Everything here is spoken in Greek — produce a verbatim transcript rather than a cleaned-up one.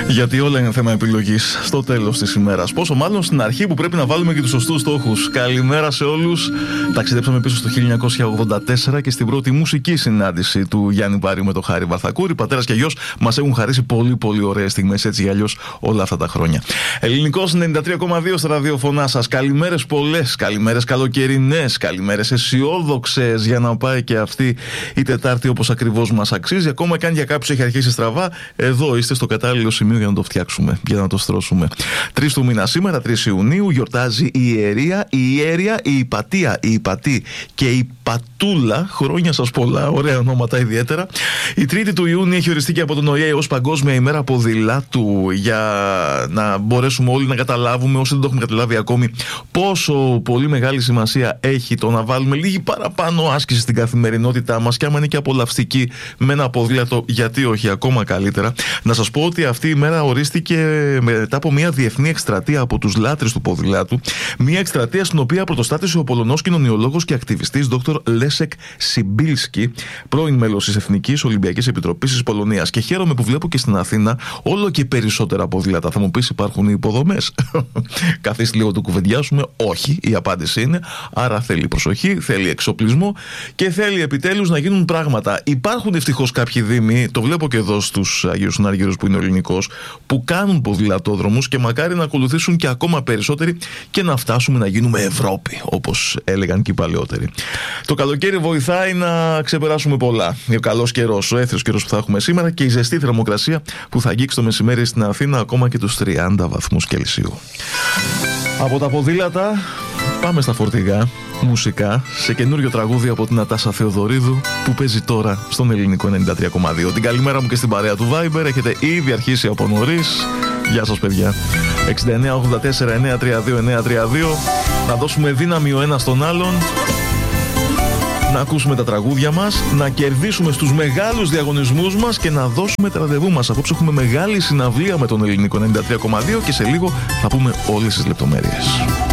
Γιατί όλα είναι θέμα επιλογής στο τέλος της ημέρας. Πόσο μάλλον στην αρχή που πρέπει να βάλουμε και τους σωστούς στόχους. Καλημέρα σε όλους. Ταξιδέψαμε πίσω στο χίλια εννιακόσια ογδόντα τέσσερα και στην πρώτη μουσική συνάντηση του Γιάννη Παρίου με τον Χάρη Βαρθακούρη. Πατέρας και γιος μας έχουν χαρίσει πολύ πολύ ωραίες στιγμές, έτσι ή αλλιώς όλα αυτά τα χρόνια. Ελληνικός ενενήντα τρία κόμμα δύο στα ραδιοφωνά σας. Καλημέρες πολλές, καλημέρες καλοκαιρινές, καλημέρες αισιόδοξες για να πάει και αυτή η Τετάρτη όπως ακριβώς μας αξίζει. Ακόμα και αν για κάποιους έχει αρχίσει στραβά, εδώ είστε στο κατάλληλο σημείο για να το φτιάξουμε, για να το στρώσουμε. Τρεις του μήνα σήμερα, τρεις Ιουνίου, γιορτάζει η Ιερία, η Ιέρια, η Υπατία, η Υπατή και η Πατούλα. Χρόνια σας πολλά, ωραία ονόματα ιδιαίτερα. Η Τρίτη του Ιούνιου έχει οριστεί και από τον Ο Ε Ε ως Παγκόσμια ημέρα ποδηλάτου, για να μπορέσουμε όλοι να καταλάβουμε, όσοι δεν το έχουμε καταλάβει ακόμη, πόσο πολύ μεγάλη σημασία έχει το να βάλουμε λίγη παραπάνω άσκηση στην καθημερινότητά μας, και άμα είναι και απολαυστική με ένα ποδήλατο, γιατί όχι, ακόμα καλύτερα. Να σας πω ότι αυτή η μέρα ορίστηκε μετά από μια διεθνή εκστρατεία από τους λάτρεις του ποδηλάτου. Μια εκστρατεία στην οποία πρωτοστάτησε ο Πολωνός κοινωνιολόγος και ακτιβιστής Δόκτωρ Λέσεκ Σιμπίλσκι, πρώην μέλος της Εθνικής Ολυμπιακής Επιτροπής της Πολωνίας. Και χαίρομαι που βλέπω και στην Αθήνα όλο και περισσότερα ποδήλατα. Θα μου πεις, υπάρχουν οι υποδομές? Καθίστε λίγο το κουβεντιάσουμε. Όχι, η απάντηση είναι. Άρα θέλει προσοχή, θέλει εξοπλισμό και θέλει επιτέλους να γίνουν πράγματα. Υπάρχουν ευτυχώς κάποιοι δήμοι, το βλέπω και εδώ στους Αγίους Συνάργυρους που είναι ο Ελληνικός, που κάνουν ποδηλατόδρομους, και μακάρι να ακολουθήσουν και ακόμα περισσότεροι και να φτάσουμε να γίνουμε Ευρώπη, όπως έλεγαν και οι παλαιότεροι. Το καλοκαίρι βοηθάει να ξεπεράσουμε πολλά. Ο καλός καιρός, ο έθριος καιρός που θα έχουμε σήμερα και η ζεστή θερμοκρασία που θα αγγίξει το μεσημέρι στην Αθήνα ακόμα και τους τριάντα βαθμούς Κελσίου. Από τα ποδήλατα πάμε στα φορτηγά, μουσικά, σε καινούριο τραγούδι από την Νατάσα Θεοδωρίδου που παίζει τώρα στον Ελληνικό ενενήντα τρία κόμμα δύο. Την καλημέρα μου και στην παρέα του Viber, έχετε ήδη αρχίσει από νωρίς. Γεια σας παιδιά. εξήντα εννέα ογδόντα τέσσερα εννιακόσια τριάντα δύο εννιακόσια τριάντα δύο. Να δώσουμε δύναμη ο ένας στον άλλον, να ακούσουμε τα τραγούδια μας, να κερδίσουμε στους μεγάλους διαγωνισμούς μας και να δώσουμε τα ραντεβού μας. Απόψε έχουμε μεγάλη συναυλία με τον Ελληνικό ενενήντα τρία κόμμα δύο και σε λίγο θα πούμε όλες τις λεπτομέρειες.